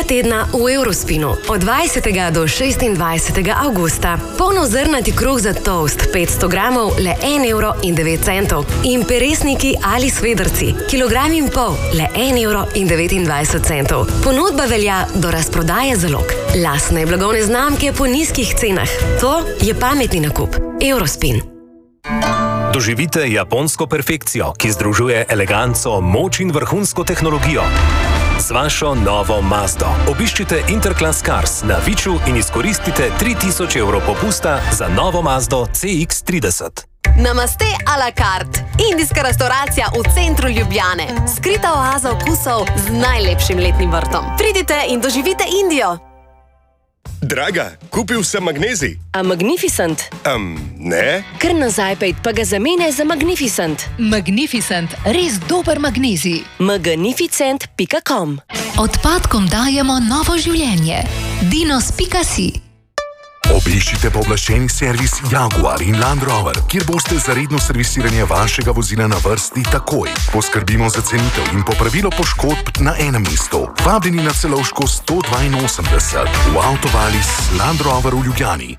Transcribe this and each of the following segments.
tedna v Eurospinu od 20. do 26. avgusta. Polnozrnati kruh za toast 500 gramov le 1,09 € in peresniki ali svedrci kilogram in pol le 1,29 €. Ponudba velja do razprodaje zalog. Lastne blagovne znamke po nizkih cenah. To je pametni nakup. Eurospin. Doživite japonsko perfekcijo, ki združuje eleganco, moč in vrhunsko tehnologijo. Z vašo novo Mazdo obiščite Interclass Cars na Viču in izkoristite 3000 € popusta za novo Mazdo CX-30. Namaste a la carte. Indijska restauracija v centru Ljubljane. Skrita oaza okusov z najlepšim letnim vrtom. Pridite in doživite Indijo. Draga, kupil sem magnezij. A Magnificent? Ne. Kar nazaj pejt, pa ga zamene za Magnificent. Magnificent, res dober magnezij. Magnificent.com. Odpadkom dajemo novo življenje. Dinos.si. Obiščite pooblaščeni servis Jaguar in Land Rover, kjer boste za redno servisiranje vašega vozila na vrsti takoj. Poskrbimo za cenitev in popravilo poškodb na enem mestu. Vabljeni na Celovško 182 v Avtovalis Land Rover v Ljubljani.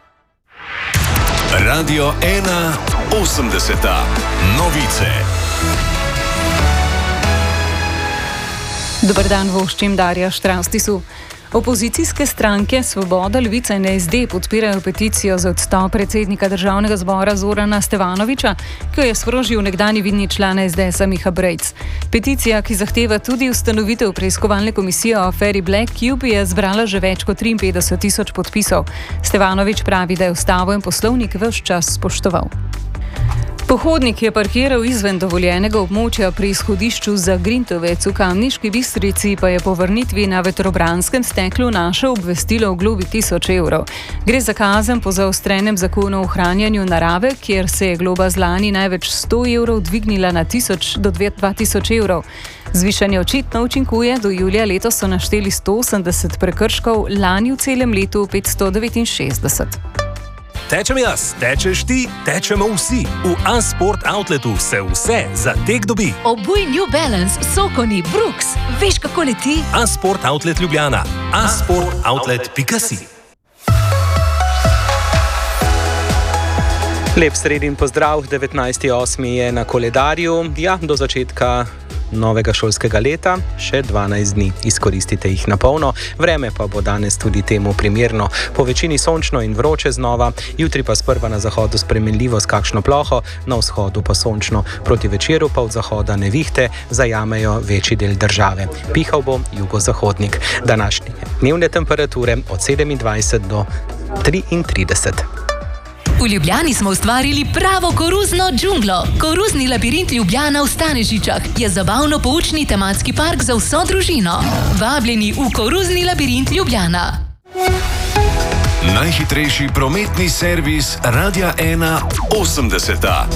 Radio 1 80. Novice. Dober dan, voščim Darja Štraustisu. Opozicijske stranke Svoboda, Levica in SD podpirajo peticijo za odstop predsednika Državnega zbora Zorana Stevanovića, ki jo je sprožil nekdanji vidni član SDS-a Miha Brejc. Peticija, ki zahteva tudi ustanovitev preiskovalne komisije o aferi Black Cube, je zbrala že več kot 53 000 podpisov. Stevanović pravi, da je ustavo in poslovnik ves čas spoštoval. Pohodnik je parkiral izven dovoljenega območja pri izhodišču za Grintovec v Kamniški Bistrici, pa je po vrnitvi na vetrobranskem steklu našel obvestilo o globi 1000 €. Gre za kazen po zaostrenem zakonu o ohranjanju narave, kjer se je globa z lani največ 100 € dvignila na 1000 do 2000 €. Zvišanje očitno učinkuje, do julija letos so našteli 180 prekrškov, lani v celem letu 569. Tečem jaz, tečeš ti, tečemo vsi. V A-Sport Outletu se vse za tek dobi. Obuj New Balance, Sokoni, Brooks. Veš, kako leti? A-Sport Outlet Ljubljana. asportoutlet.si. Lep sredin pozdrav, 19.8. je na koledarju. Ja, do začetka novega šolskega leta še 12 dni. Izkoristite jih na polno. Vreme pa bo danes tudi temu primerno. Po večini sončno in vroče znova, jutri pa sprva na zahodu spremenljivo s kakšno ploho, na vzhodu pa sončno. Proti večeru pa od zahoda nevihte zajamejo večji del države. Pihal bo jugozahodnik. Današnje dnevne temperature od 27 do 33. V Ljubljani smo ustvarili pravo koruzno džunglo. Koruzni labirint Ljubljana v Stanežičah je zabavno-poučni tematski park za vso družino. Vabljeni v Koruzni labirint Ljubljana. Najhitrejši prometni servis Radia 1 80.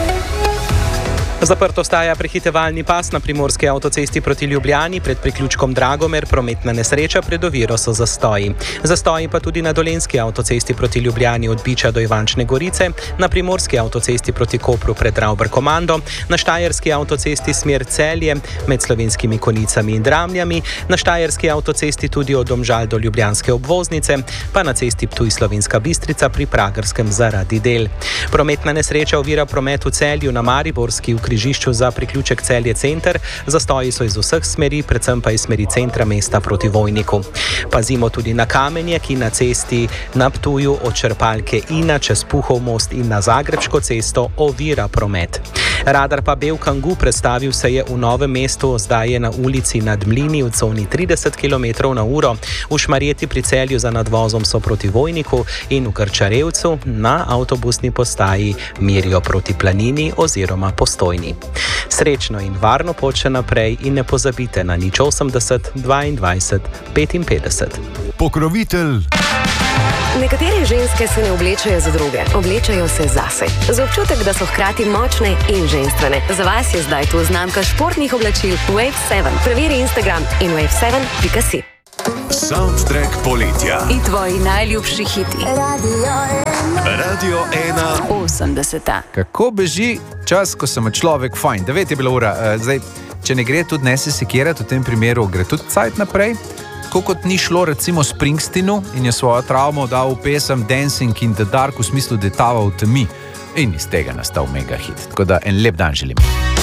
Zaprt ostaja prehitevalni pas na primorski avtocesti proti Ljubljani pred priključkom Dragomer, prometna nesreča, pred oviro so zastoji. Zastoji pa tudi na dolenjski avtocesti proti Ljubljani od Biča do Ivančne Gorice, na primorski avtocesti proti Kopru pred Ravber Komando, na štajerski avtocesti smer Celje med Slovenskimi Konicami in Dramljami, na štajerski avtocesti tudi od Domžal do Ljubljanske obvoznice, pa na cesti Ptuj-Slovenska Bistrica pri Pragerskem zaradi del. Prometna nesreča ovira promet v Celju na Mariborski v križišču za priključek Celje center, zastoji so iz vseh smeri, predvsem pa iz smeri centra mesta proti Vojniku. Pazimo tudi na kamenje, ki na cesti na Ptuju od črpalke Ina čez Puhov most in na Zagrebško cesto ovira promet. Radar pa Bel Kangu predstavil se je v Novem mestu, zdaj je na ulici Nad Mlini v coni 30 km/h, v Šmarjeti pri Celju za nadvozom so proti Vojniku in v Krčarevcu na avtobusni postaji merijo proti Planini oziroma Postojni. Srečno in varno pot še naprej in ne pozabite na 080 22 55. Pokrovitelj. Nekatere ženske se ne oblečajo za druge, oblečajo se zase. Za občutek, da so hkrati močne in ženstvene. Za vas je zdaj tu znamka športnih oblačil Wave 7. Preveri Instagram in wave7.si. Soundtrack poletja. In tvoji najljubši hiti. Radio 1 80. Kako beži čas, ko sem človek fajn? 9 je bila ura. Zdaj, če ne gre, tudi ne se sekirati, v tem primeru gre tudi cajt naprej. Tako kot ni šlo recimo Springsteenu in je svojo travmo dal v pesem Dancing in the Dark, v smislu, da je taval v temi in iz tega nastal mega hit. Tako da en lep dan želim.